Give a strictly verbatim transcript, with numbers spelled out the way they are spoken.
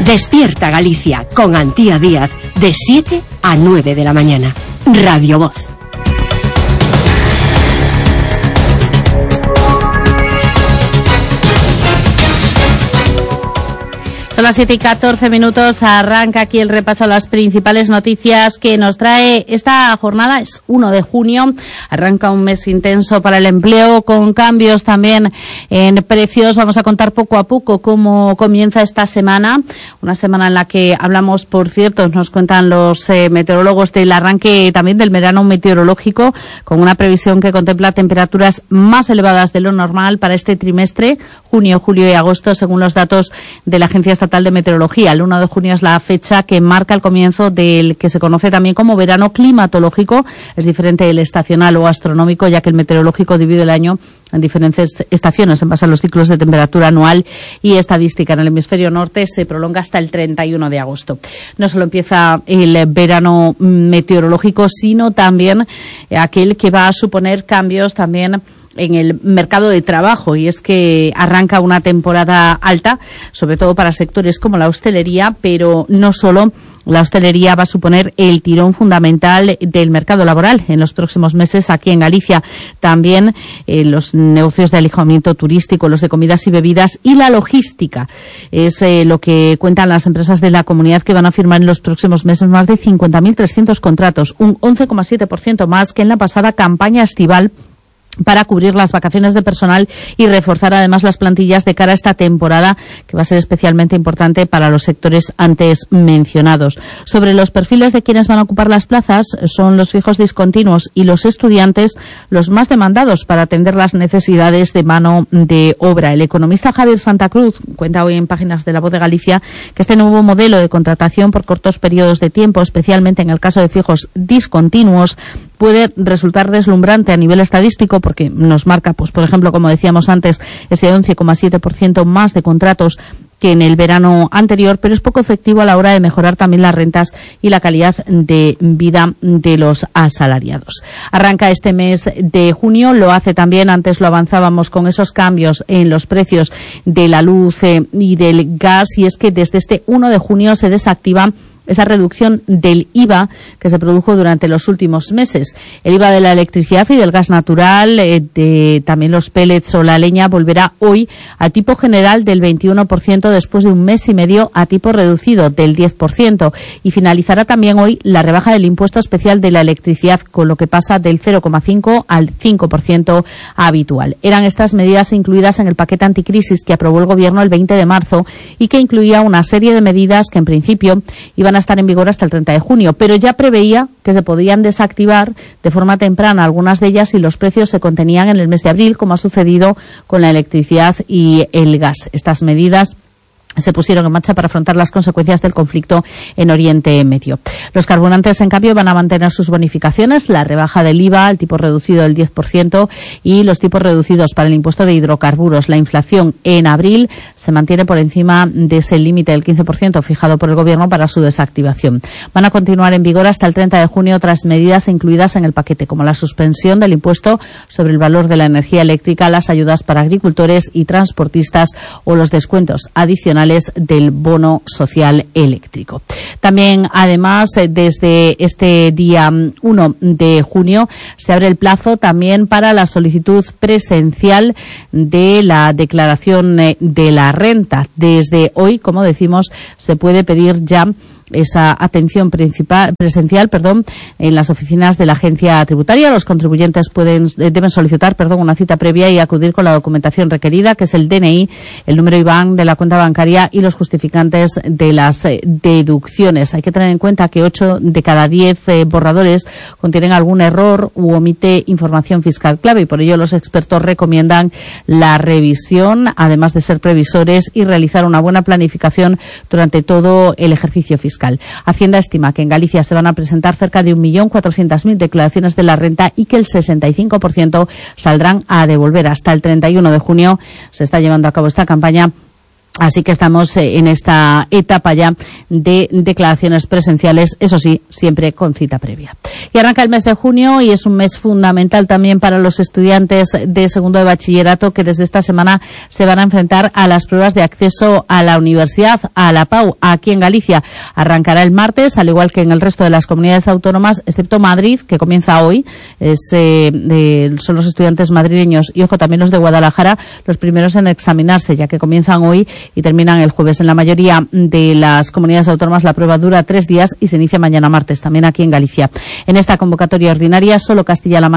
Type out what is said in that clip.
Despierta Galicia con Antía Díaz de siete a nueve de la mañana. Radio Voz. Son las siete y catorce minutos, arranca aquí el repaso a las principales noticias que nos trae esta jornada. Es uno de junio, arranca un mes intenso para el empleo, con cambios también en precios. Vamos a contar poco a poco cómo comienza esta semana, una semana en la que hablamos, por cierto, nos cuentan los eh, meteorólogos, del arranque también del verano meteorológico, con una previsión que contempla temperaturas más elevadas de lo normal para este trimestre, junio, julio y agosto, según los datos de la Agencia Estatal de Meteorología. El uno de junio es la fecha que marca el comienzo del que se conoce también como verano climatológico. Es diferente del estacional o astronómico, ya que el meteorológico divide el año en diferentes estaciones en base a los ciclos de temperatura anual y estadística. En el hemisferio norte se prolonga hasta el treinta y uno de agosto. No solo empieza el verano meteorológico, sino también aquel que va a suponer cambios también en el mercado de trabajo, y es que arranca una temporada alta, sobre todo para sectores como la hostelería, pero no solo. La hostelería va a suponer el tirón fundamental del mercado laboral en los próximos meses aquí en Galicia. También eh, los negocios de alojamiento turístico, los de comidas y bebidas y la logística. Es eh, lo que cuentan las empresas de la comunidad, que van a firmar en los próximos meses más de cincuenta mil trescientos contratos, un once coma siete por ciento más que en la pasada campaña estival, para cubrir las vacaciones de personal y reforzar además las plantillas de cara a esta temporada, que va a ser especialmente importante para los sectores antes mencionados. Sobre los perfiles de quienes van a ocupar las plazas, son los fijos discontinuos y los estudiantes los más demandados para atender las necesidades de mano de obra. El economista Javier Santa Cruz cuenta hoy en Páginas de La Voz de Galicia que este nuevo modelo de contratación por cortos periodos de tiempo, especialmente en el caso de fijos discontinuos, puede resultar deslumbrante a nivel estadístico, porque nos marca, pues por ejemplo, como decíamos antes, ese once coma siete por ciento más de contratos que en el verano anterior, pero es poco efectivo a la hora de mejorar también las rentas y la calidad de vida de los asalariados. Arranca este mes de junio, lo hace también, antes lo avanzábamos, con esos cambios en los precios de la luz eh, y del gas, y es que desde este uno de junio se desactiva esa reducción del I V A que se produjo durante los últimos meses. El I V A de la electricidad y del gas natural, eh, de también los pellets o la leña, volverá hoy al tipo general del veintiuno por ciento después de un mes y medio a tipo reducido del diez por ciento. Y finalizará también hoy la rebaja del impuesto especial de la electricidad, con lo que pasa del cero coma cinco al cinco por ciento habitual. Eran estas medidas incluidas en el paquete anticrisis que aprobó el Gobierno el veinte de marzo y que incluía una serie de medidas que en principio iban a estar en vigor hasta el treinta de junio, pero ya preveía que se podían desactivar de forma temprana algunas de ellas si los precios se contenían en el mes de abril, como ha sucedido con la electricidad y el gas. Estas medidas se pusieron en marcha para afrontar las consecuencias del conflicto en Oriente Medio. Los carburantes, en cambio, van a mantener sus bonificaciones, la rebaja del I V A, el tipo reducido del diez por ciento y los tipos reducidos para el impuesto de hidrocarburos. La inflación en abril se mantiene por encima de ese límite del quince por ciento fijado por el Gobierno para su desactivación. Van a continuar en vigor hasta el treinta de junio otras medidas incluidas en el paquete, como la suspensión del impuesto sobre el valor de la energía eléctrica, las ayudas para agricultores y transportistas o los descuentos adicionales del bono social eléctrico. También, además, desde este día uno de junio se abre el plazo también para la solicitud presencial de la declaración de la renta. Desde hoy, como decimos, se puede pedir ya esa atención principal, presencial, perdón, en las oficinas de la agencia tributaria. Los contribuyentes pueden deben solicitar, perdón, una cita previa y acudir con la documentación requerida, que es el D N I, el número I B A N de la cuenta bancaria y los justificantes de las eh, deducciones. Hay que tener en cuenta que ocho de cada diez eh, borradores contienen algún error u omite información fiscal clave, y por ello los expertos recomiendan la revisión, además de ser previsores y realizar una buena planificación durante todo el ejercicio fiscal. Hacienda estima que en Galicia se van a presentar cerca de un millón cuatrocientas mil declaraciones de la renta y que el sesenta y cinco por ciento saldrán a devolver. Hasta el treinta y uno de junio se está llevando a cabo esta campaña. Así que estamos en esta etapa ya de declaraciones presenciales, eso sí, siempre con cita previa. Y arranca el mes de junio y es un mes fundamental también para los estudiantes de segundo de bachillerato que desde esta semana se van a enfrentar a las pruebas de acceso a la universidad, a la P A U, aquí en Galicia. Arrancará el martes, al igual que en el resto de las comunidades autónomas, excepto Madrid, que comienza hoy. Es, eh, de, son los estudiantes madrileños y, ojo, también los de Guadalajara, los primeros en examinarse, ya que comienzan hoy y terminan el jueves. En la mayoría de las comunidades autónomas la prueba dura tres días y se inicia mañana martes, también aquí en Galicia. En esta convocatoria ordinaria, solo Castilla-La Mancha